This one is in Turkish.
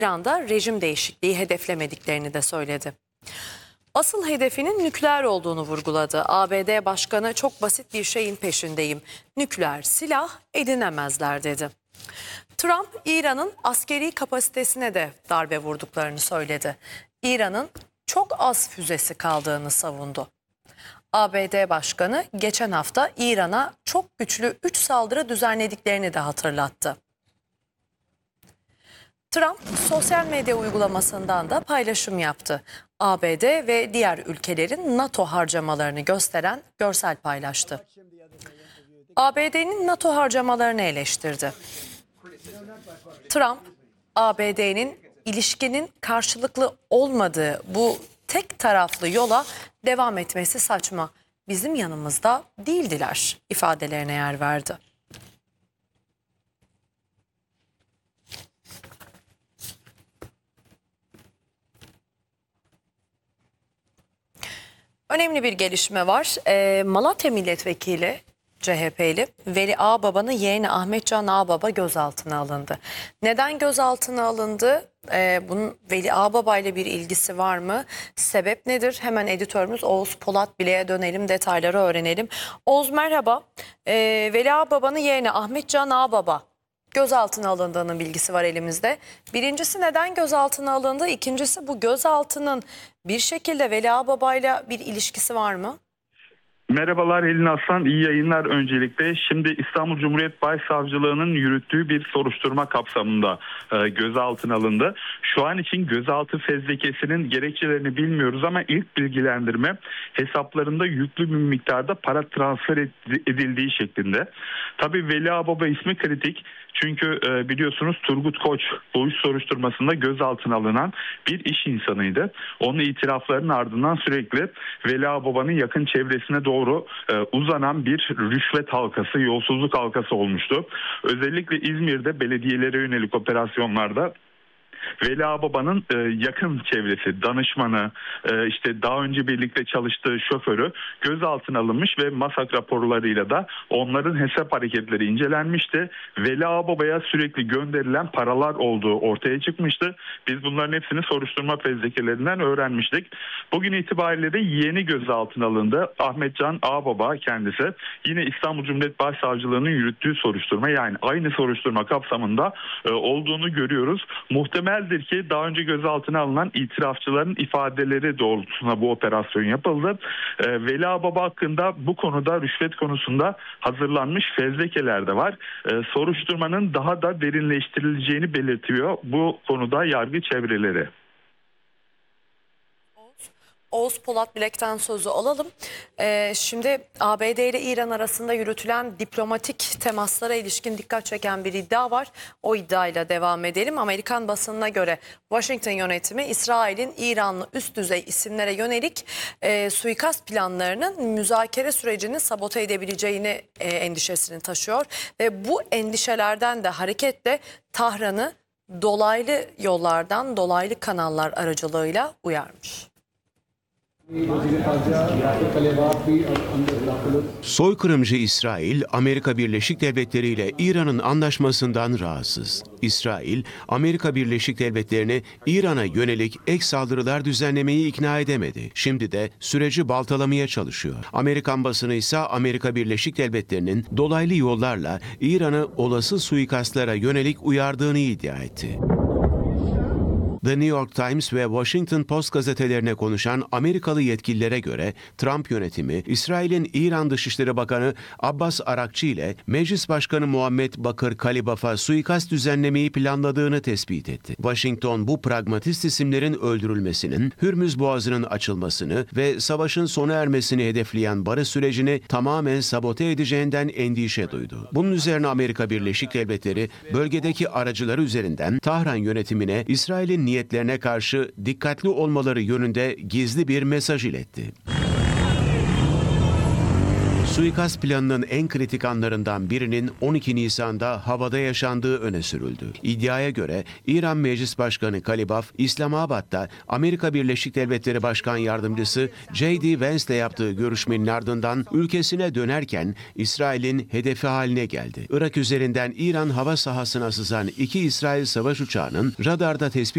İran'da rejim değişikliği hedeflemediklerini de söyledi. Asıl hedefinin nükleer olduğunu vurguladı. ABD Başkanı çok basit bir şeyin peşindeyim. Nükleer silah edinemezler dedi. Trump, İran'ın askeri kapasitesine de darbe vurduklarını söyledi. İran'ın çok az füzesi kaldığını savundu. ABD Başkanı geçen hafta İran'a çok güçlü 3 saldırı düzenlediklerini de hatırlattı. Trump sosyal medya uygulamasından da paylaşım yaptı. ABD ve diğer ülkelerin NATO harcamalarını gösteren görsel paylaştı. ABD'nin NATO harcamalarını eleştirdi. Trump, ABD'nin ilişkinin karşılıklı olmadığı bu tek taraflı yola devam etmesi saçma. Bizim yanımızda değildiler ifadelerine yer verdi. Önemli bir gelişme var. Malatya Milletvekili CHP'li Veli Ağbaba'nın yeğeni Ahmetcan Ağbaba gözaltına alındı. Neden gözaltına alındı? Bunun Veli Ağbaba ile bir ilgisi var mı? Sebep nedir? Hemen editörümüz Oğuz Polat Bile'ye dönelim, detayları öğrenelim. Oğuz merhaba. Veli Ağbaba'nın yeğeni Ahmetcan Ağbaba gözaltına alındığının bilgisi var elimizde. Birincisi neden gözaltına alındı? İkincisi bu gözaltının bir şekilde Veli Ağbaba'yla bir ilişkisi var mı? Merhabalar Helin Aslan, iyi yayınlar öncelikle. Şimdi İstanbul Cumhuriyet Başsavcılığı'nın yürüttüğü bir soruşturma kapsamında gözaltına alındı. Şu an için gözaltı fezlekesinin gerekçelerini bilmiyoruz ama ilk bilgilendirme hesaplarında yüklü bir miktarda para transfer edildiği şeklinde. Tabii Veli Ağbaba ismi kritik. Çünkü biliyorsunuz Turgut Koç doğuş soruşturmasında gözaltına alınan bir iş insanıydı. Onun itiraflarının ardından sürekli Veli Ağbaba'nın yakın çevresine doğru uzanan bir rüşvet halkası, yolsuzluk halkası olmuştu. Özellikle İzmir'de belediyelere yönelik operasyonlarda Veli Ağbaba'nın yakın çevresi, danışmanı, işte daha önce birlikte çalıştığı şoförü gözaltına alınmış ve MASAK raporlarıyla da onların hesap hareketleri incelenmişti. Veli Ağbaba'ya sürekli gönderilen paralar olduğu ortaya çıkmıştı. Biz bunların hepsini soruşturma fezlekelerinden öğrenmiştik. Bugün itibariyle de yeğeni gözaltına alındı. Ahmetcan Ağbaba kendisi yine İstanbul Cumhuriyet Başsavcılığı'nın yürüttüğü soruşturma, yani aynı soruşturma kapsamında olduğunu görüyoruz. Muhtemeldir ki daha önce gözaltına alınan itirafçıların ifadeleri doğrultusunda bu operasyon yapıldı. Veli Ağbaba hakkında bu konuda, rüşvet konusunda hazırlanmış fezlekeler de var. Soruşturmanın daha da derinleştirileceğini belirtiyor bu konuda yargı çevreleri. Oğuz Polat Bilek'ten sözü alalım. Şimdi ABD ile İran arasında yürütülen diplomatik temaslara ilişkin dikkat çeken bir iddia var. O iddiayla devam edelim. Amerikan basınına göre Washington yönetimi İsrail'in İranlı üst düzey isimlere yönelik suikast planlarının müzakere sürecini sabote edebileceğini endişesini taşıyor. Ve bu endişelerden de hareketle Tahran'ı dolaylı yollardan, dolaylı kanallar aracılığıyla uyarmış. Soykırımcı İsrail, Amerika Birleşik Devletleri ile İran'ın anlaşmasından rahatsız. İsrail, Amerika Birleşik Devletleri'ni İran'a yönelik ek saldırılar düzenlemeyi ikna edemedi. Şimdi de süreci baltalamaya çalışıyor. Amerikan basını ise Amerika Birleşik Devletleri'nin dolaylı yollarla İran'ı olası suikastlara yönelik uyardığını iddia etti. The New York Times ve Washington Post gazetelerine konuşan Amerikalı yetkililere göre Trump yönetimi İsrail'in İran Dışişleri Bakanı Abbas Arakçı ile Meclis Başkanı Muhammed Bakır Kalibaf'a suikast düzenlemeyi planladığını tespit etti. Washington bu pragmatist isimlerin öldürülmesinin, Hürmüz Boğazı'nın açılmasını ve savaşın sona ermesini hedefleyen barış sürecini tamamen sabote edeceğinden endişe duydu. Bunun üzerine Amerika Birleşik Devletleri bölgedeki aracıları üzerinden Tahran yönetimine İsrail'in niyetlerine karşı dikkatli olmaları yönünde gizli bir mesaj iletti. Suikast planının en kritik anlarından birinin 12 Nisan'da havada yaşandığı öne sürüldü. İddiaya göre İran Meclis Başkanı Kalibaf, İslamabad'da Amerika Birleşik Devletleri Başkan Yardımcısı J.D. Vance'le yaptığı görüşmenin ardından ülkesine dönerken İsrail'in hedefi haline geldi. Irak üzerinden İran hava sahasına sızan 2 İsrail savaş uçağının radarda tespit